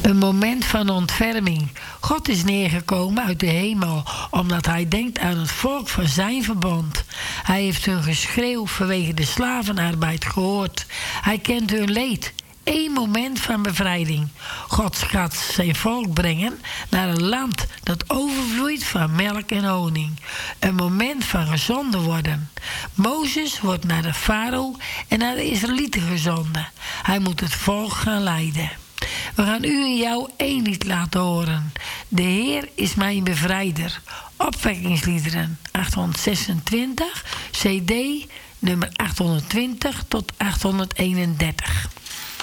Een moment van ontferming. God is neergekomen uit de hemel, omdat hij denkt aan het volk van zijn verbond. Hij heeft hun geschreeuw vanwege de slavenarbeid gehoord. Hij kent hun leed. 1 moment van bevrijding. God gaat zijn volk brengen naar een land dat overvloeit van melk en honing. Een moment van gezonden worden. Mozes wordt naar de farao en naar de Israëlieten gezonden. Hij moet het volk gaan leiden. We gaan u en jou 1 lied laten horen. De Heer is mijn bevrijder. Opwekkingsliederen 826, CD nummer 820 tot 831.